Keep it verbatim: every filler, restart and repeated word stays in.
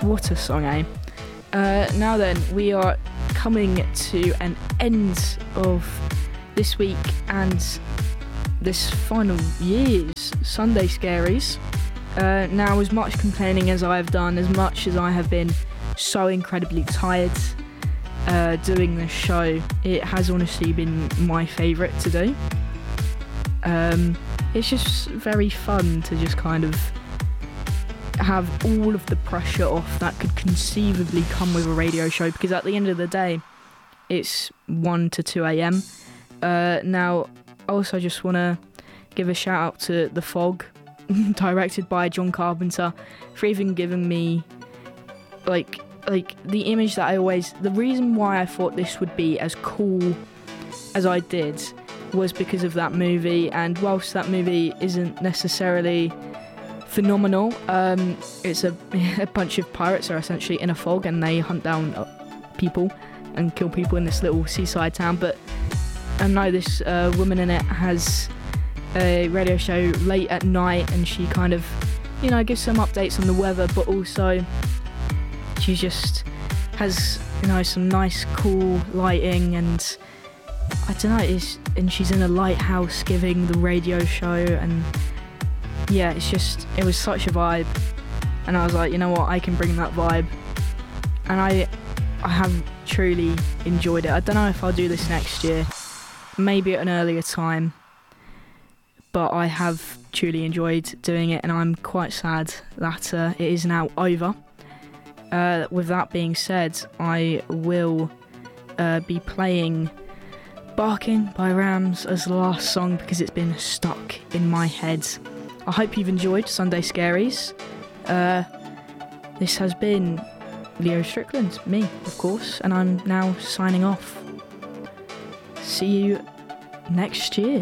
what a song, eh? Uh, now then, we are coming to an end of this week and this final year's Sunday Scaries. Uh, now, as much complaining as I have done, as much as I have been so incredibly tired uh, doing this show, it has honestly been my favourite to do. Um, it's just very fun to just kind of have all of the pressure off that could conceivably come with a radio show, because at the end of the day, it's one to two a.m. Uh, now, I also just want to give a shout out to The Fog, directed by John Carpenter, for even giving me, like, like the image that I always... The reason why I thought this would be as cool as I did was because of that movie, and whilst that movie isn't necessarily phenomenal, um, it's a, a bunch of pirates are essentially in a fog and they hunt down people and kill people in this little seaside town. But I know this uh, woman in it has a radio show late at night, and she kind of, you know, gives some updates on the weather, but also she just has, you know, some nice cool lighting, and I don't know, it's, and she's in a lighthouse giving the radio show, and yeah, it's just, it was such a vibe, and I was like, you know what, I can bring that vibe, and I I have truly enjoyed it. I don't know if I'll do this next year, maybe at an earlier time, but I have truly enjoyed doing it, and I'm quite sad that uh, it is now over. Uh, with that being said, I will uh, be playing Barking by Rams as the last song because it's been stuck in my head. I hope you've enjoyed Sunday Scaries. Uh, this has been Leo Strickland, me, of course, and I'm now signing off. See you next year.